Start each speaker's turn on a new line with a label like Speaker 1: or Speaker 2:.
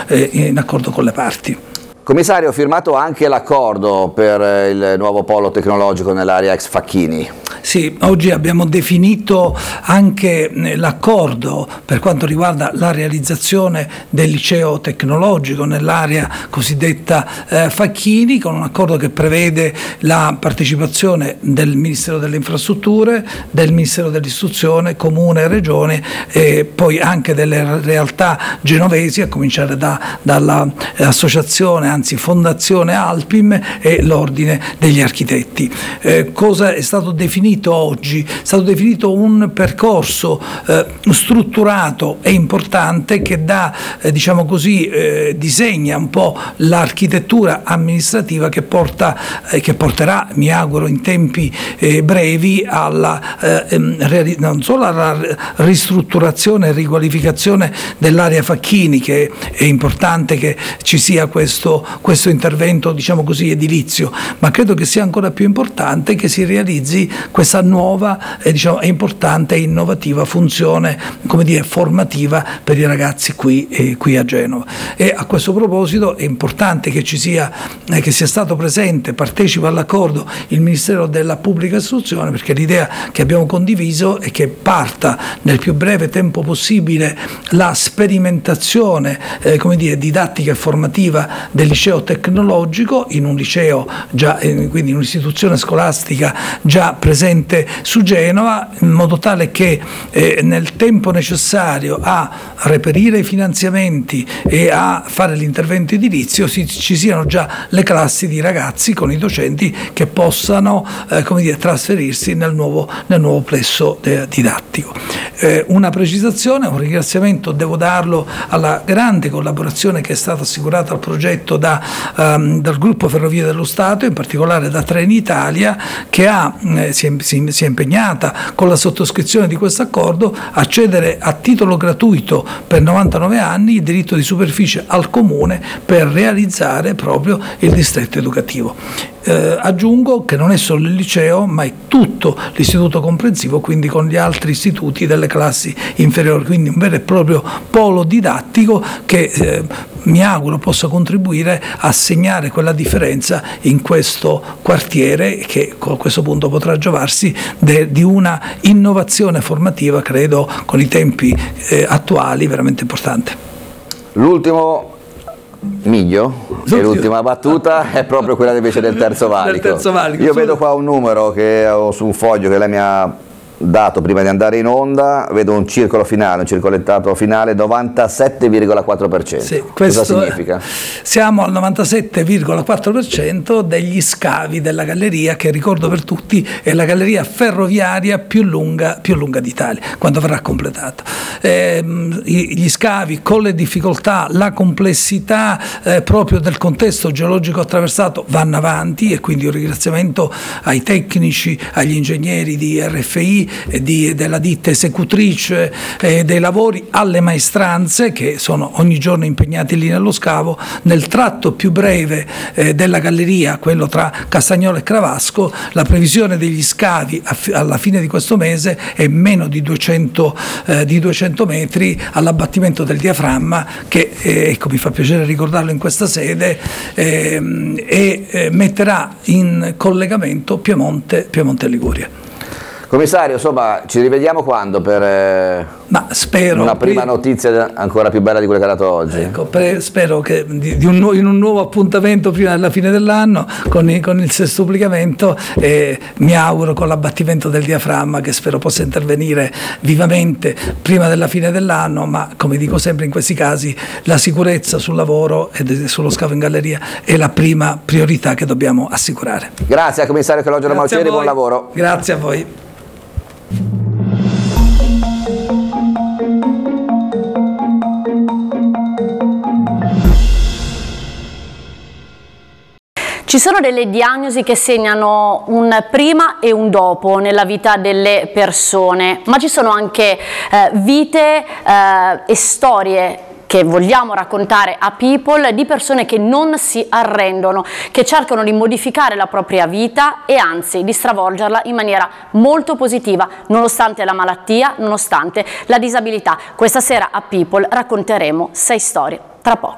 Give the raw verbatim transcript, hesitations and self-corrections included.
Speaker 1: eh, in accordo con le parti.
Speaker 2: Commissario, ho firmato anche l'accordo per il nuovo polo tecnologico nell'area ex Facchini.
Speaker 1: Sì, oggi abbiamo definito anche l'accordo per quanto riguarda la realizzazione del liceo tecnologico nell'area cosiddetta eh, Facchini, con un accordo che prevede la partecipazione del Ministero delle Infrastrutture, del Ministero dell'Istruzione, Comune, Regione e poi anche delle realtà genovesi, a cominciare da, dall'associazione, anzi Fondazione Alpim e l'Ordine degli Architetti. Eh, cosa è stato definito oggi? È stato definito un percorso eh, strutturato e importante che dà, eh, diciamo così, eh, disegna un po' l'architettura amministrativa che, porta, eh, che porterà, mi auguro, in tempi eh, brevi alla, eh, non solo alla ristrutturazione e riqualificazione dell'area Facchini, che è importante che ci sia questo, questo intervento, diciamo così, edilizio, ma credo che sia ancora più importante che si realizzi questa nuova e eh, diciamo, importante e innovativa funzione, come dire, formativa per i ragazzi qui, eh, qui a Genova. E a questo proposito è importante che ci sia, eh, che sia stato presente, partecipa all'accordo il Ministero della Pubblica Istruzione, perché l'idea che abbiamo condiviso è che parta nel più breve tempo possibile la sperimentazione eh, come dire, didattica e formativa del liceo tecnologico in un liceo già, eh, quindi in un'istituzione scolastica già presente su Genova, in modo tale che eh, nel tempo necessario a reperire i finanziamenti e a fare l'intervento edilizio si, ci siano già le classi di ragazzi con i docenti che possano eh, come dire, trasferirsi nel nuovo, nel nuovo plesso eh, didattico. Eh, una precisazione, un ringraziamento devo darlo alla grande collaborazione che è stata assicurata al progetto da, um, dal gruppo Ferrovie dello Stato, in particolare da Trenitalia, che ha, eh, si, è, si, si è impegnata con la sottoscrizione di questo accordo a cedere a titolo gratuito per novantanove anni il diritto di superficie al Comune per realizzare proprio il distretto educativo. Eh, aggiungo che non è solo il liceo, ma è tutto l'istituto comprensivo, quindi con gli altri istituti delle classi inferiori, quindi un vero e proprio polo didattico che eh, mi auguro possa contribuire a segnare quella differenza in questo quartiere che a questo punto potrà giovarsi de, di una innovazione formativa, credo, con i tempi eh, attuali veramente importante.
Speaker 2: L'ultimo miglio e l'ultima battuta è proprio quella invece del terzo valico.
Speaker 1: Del terzo valico.
Speaker 2: Io vedo qua un numero che ho su un foglio che lei mi ha dato prima di andare in onda, vedo un circolo finale, un circolettato finale novantasette virgola quattro per cento.
Speaker 1: Sì,
Speaker 2: cosa significa?
Speaker 1: Siamo al novantasette virgola quattro per cento degli scavi della galleria, che ricordo per tutti è la galleria ferroviaria più lunga, più lunga d'Italia, quando verrà completata. Eh, gli scavi, con le difficoltà, la complessità eh, proprio del contesto geologico attraversato, vanno avanti, e quindi un ringraziamento ai tecnici, agli ingegneri di R F I, Di, della ditta esecutrice eh, dei lavori, alle maestranze che sono ogni giorno impegnati lì nello scavo. Nel tratto più breve eh, della galleria, quello tra Castagnola e Cravasco, la previsione degli scavi a, alla fine di questo mese è meno di duecento, eh, di duecento metri all'abbattimento del diaframma che, eh, ecco, mi fa piacere ricordarlo in questa sede, eh, e eh, metterà in collegamento Piemonte, Piemonte e Liguria.
Speaker 2: Commissario, insomma, ci rivediamo quando per eh,
Speaker 1: Ma spero,
Speaker 2: una prima notizia ancora più bella di quella che ha dato oggi?
Speaker 1: Ecco, per, spero che di, di un, in un nuovo appuntamento prima della fine dell'anno con, i, con il sestuplicamento, e mi auguro con l'abbattimento del diaframma, che spero possa intervenire vivamente prima della fine dell'anno, ma come dico sempre in questi casi la sicurezza sul lavoro e sullo scavo in galleria è la prima priorità che dobbiamo assicurare.
Speaker 2: Grazie al commissario Calogero Malcieri, buon lavoro.
Speaker 1: Grazie a voi.
Speaker 3: Ci sono delle diagnosi che segnano un prima e un dopo nella vita delle persone, ma ci sono anche eh, vite eh, e storie che vogliamo raccontare a People, di persone che non si arrendono, che cercano di modificare la propria vita e anzi di stravolgerla in maniera molto positiva, nonostante la malattia, nonostante la disabilità. Questa sera a People racconteremo sei storie, tra poco.